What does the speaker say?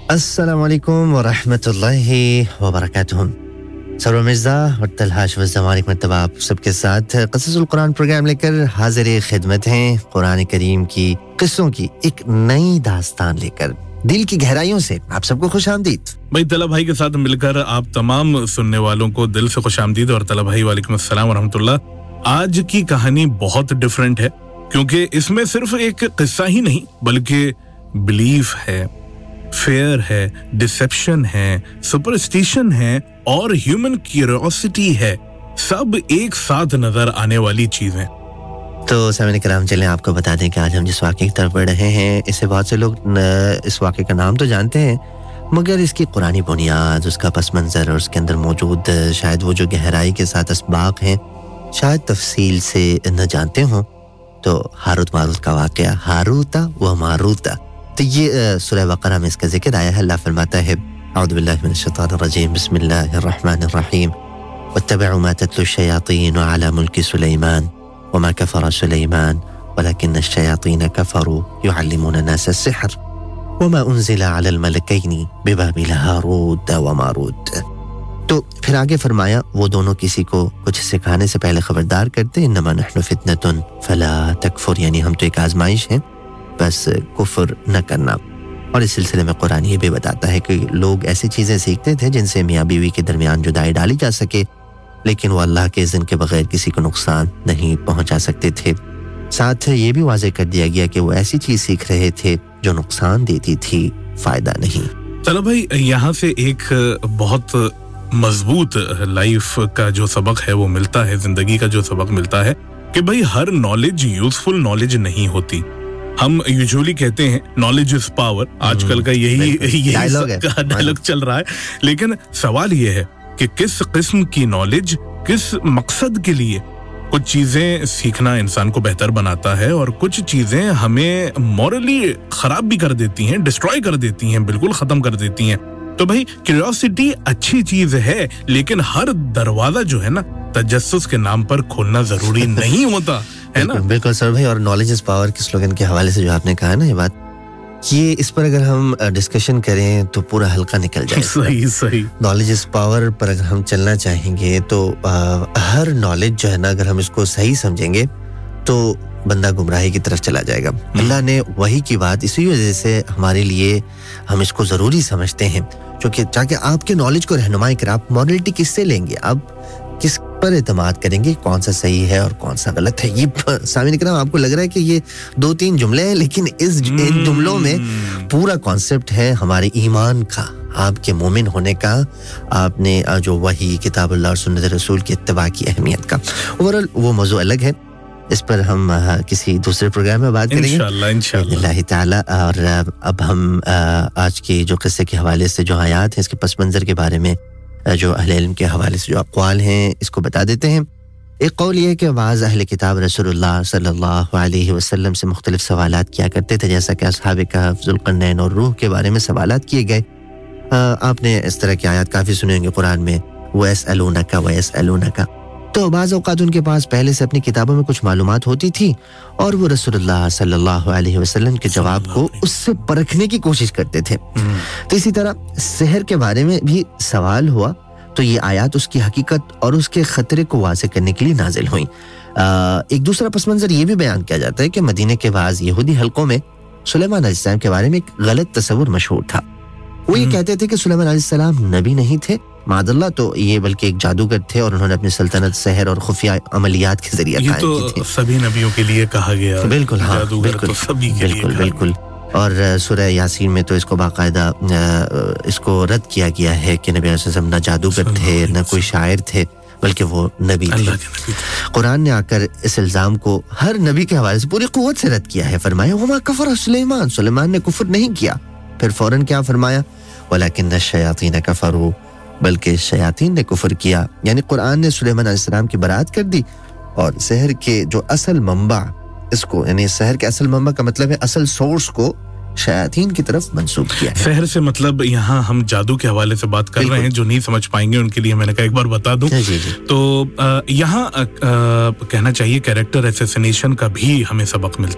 अस्सलाम वालेकुम व रहमतुल्लाहि व बरकातुहू। सरोवर मिर्ज़ा और तलहा शफ़ज़ एक मरतबा आप सबके साथ क़ससुल कुरान प्रोग्राम लेकर हाज़िर खिदमत हैं। कुरान करीम की किस्सों की एक नई दास्तान लेकर दिल की गहराइयों से आप सबको खुशामदीद। भाई तला भाई के साथ मिलकर आप तमाम सुनने वालों को दिल से खुशामदीद। और तला भाई वालेकुम अस्सलाम व रहमतुल्लाह। आज की कहानी बहुत डिफरेंट है क्योंकि इसमें सिर्फ एक किस्सा ही नहीं बल्कि बिलीफ है, फेयर है, डिसेप्शन है, सुपरस्टिशन है और ह्यूमन क्यूरियोसिटी है। सब एक साथ नजर आने वाली चीजें। तो सामने कराम चलें आपको बता दें कि आज हम जिस वाक़े की तरफ बढ़ रहे हैं इसे बहुत से लोग इस वाक़े का नाम तो जानते हैं मगर इसकी कुरानी बुनियाद, उसका पस मंज़र और उसके अंदर मौजूद शायद वो जो गहराई के साथ असबाक हैं शायद तफसील से न जानते हों। तो हारूत मारूत का वाक़या, हारूता व मारूता, तो ये सूरह बकरा में इसका जिक्र आया है। अल्लाह फरमाता है अऊज़ु बिल्लाहि मिनश शैतानिर रजीम बिस्मिल्लाहिर रहमानिर रहीम वत्तबअू मा तत्लू शयातीन अला मुल्की सुलैमान वमा कफर सुलैमान वलकिन्नश शयातीन कफरू युअल्लिमूना अन्नास अस्सिहर वमा उन्ज़िला अलल मलकैनि बिबाबिल हारूत व मारूत। तो फिर आगे फरमाया वो दोनों किसी को कुछ सिखाने से पहले खबरदार करते इन्नमा नहनु फितनतुन फला तकफुर, यानी हम तो एक आजमाइश हैं बस कुफ्र न करना। और इस सिलसिले में कुरान ये भी बताता है कि लोग ऐसी चीज़ें सीखते थे जिनसे मियाँ बीवी के दरमियान जुदाई डाली जा सके लेकिन वो अल्लाह के इज़्न के बगैर किसी को नुकसान नहीं पहुँचा सकते थे। साथ ये भी वाज़ेह कर दिया गया कि वो ऐसी चीज़ सीख रहे थे जो नुकसान देती थी, फ़ायदा नहीं। चलो भाई, यहाँ से एक बहुत मजबूत लाइफ का जो सबक है वो मिलता है, जिंदगी का जो सबक मिलता है कि भाई हर नॉलेज यूजफुल नॉलेज नहीं होती। हम यूजुअली कहते हैं नॉलेज इज पावर, आजकल का यही डायलॉग चल रहा है, लेकिन सवाल ये है कि किस किस्म की नॉलेज किस मकसद के लिए। कुछ चीजें सीखना इंसान को बेहतर बनाता है और कुछ चीजें हमें मॉरली खराब भी कर देती हैं, डिस्ट्रॉय कर देती हैं, बिल्कुल खत्म कर देती हैं। तो भाई क्यूरियोसिटी अच्छी चीज है लेकिन हर दरवाजा जो है ना तजस्सुस के नाम पर खोलना जरूरी नहीं होता है ना। बिल्कुल सर भाई, और नॉलेज इज पावर के स्लोगन के हवाले से जो आपने कहा ना ये बात, ये इस पर अगर हम डिस्कशन करें तो पूरा हल्का निकल जाएगा। सही नॉलेज इज पावर पर अगर हम चलना चाहेंगे तो हर नॉलेज जो है ना अगर हम इसको सही समझेंगे तो बंदा गुमराही की तरफ चला जाएगा। अल्लाह ने वही की बात इसी वजह से हमारे लिए हम इसको जरूरी समझते हैं क्योंकि ताकि आपके नॉलेज को रहनुमाई कर आप मॉरलिटी किससे लेंगे, आप किस पर एतमाद करेंगे, कौन सा सही है और कौन सा गलत है। ये सामने इकराम आपको लग रहा है कि ये 2-3 जुमले हैं लेकिन इन जुमलों में पूरा कॉन्सेप्ट है हमारे ईमान का, आपके मोमिन होने का, आपने जो वही किताबुल्लाह और सुन्नत रसूल की इत्तिबा की अहमियत का। ओवरऑल वो मौजू अलग है, इस पर हम किसी दूसरे प्रोग्राम में बात करेंगे इंशाअल्लाह ताला। और अब हम आज के जो किस्से के हवाले से जो आयात हैं इसके पस मंज़र के बारे में जो अहले इल्म के हवाले से जो अक़वाल हैं इसको बता देते हैं। एक कौल ये है कि वाज़ अहले किताब रसूलुल्लाह सल्लल्लाहु अलैहि वसल्लम से मुख्तलिफ सवालात किया करते थे, जैसा कि अस्हाब कहफ़, ज़ुल्क़रनैन और रूह के बारे में सवालात किए गए। आपने इस तरह की आयत काफ़ी सुने होंगे कुरान में, वयसअलूनका वयसअलूनका। तो बाज़ औक़ात उनके पास पहले से अपनी किताबों में कुछ मालूमात होती थी और वो रसूलुल्लाह सल्लल्लाहु अलैहि वसल्लम के जवाब को उससे परखने की कोशिश करते थे। तो इसी तरह सेहर के बारे में भी सवाल हुआ तो ये आयत उसकी हकीकत और उसके खतरे को वाज़ेह करने के लिए नाजिल हुई। एक दूसरा पस मंज़र ये भी बयान किया जाता है कि मदीने के बाज़ यहूदी हलकों में सुलेमान अलैहिस्सलाम के बारे में एक गलत तस्वुर मशहूर था। वो ये कहते थे कि सुलेमान अलैहिस्सलाम नबी नहीं थे मादल्ला, तो ये बल्कि एक जादूगर थे और उन्होंने अपनी सल्तनत सहर और खुफिया अमलियात के जरिए कायम की थी। सभी नबियों के लिए कहा गया। बिल्कुल हाँ, बिल्कुल तो सभी के लिए बिल्कुल। और सूरह यासीन में तो इसको बाकायदा इसको रद्द किया गया है कि नबी अलैहि सल्लम न जादूगर थे न कोई शायर थे बल्कि वो नबी थे। कुरान ने आकर इस इल्जाम को हर नबी के हवाले से पूरी कुव्वत से रद्द किया है। फरमाया वमा कफर सुलेमान, सुलेमान ने कुफ्र नहीं किया। फिर फौरन क्या फरमाया, वलाकिन्न शयातीन कफरू, बल्कि शयातीन ने कुफ्र किया। यानी कुरान ने सुलेमान अलैहिस्सलाम की बरात कर दी और सहर के जो असल मंबा इसको, यानी सहर के असल मंबा का मतलब है असल सोर्स को शयातीन की तरफ मंसूब किया है। सहर से मतलब यहाँ हम जादू के हवाले से बात कर रहे हैं, जो नहीं समझ पाएंगे उनके लिए मैंने कहा एक बार बता दूं। जी। तो यहाँ कहना चाहिए कैरेक्टर असैसिनेशन का भी हमें सबक मिलता है।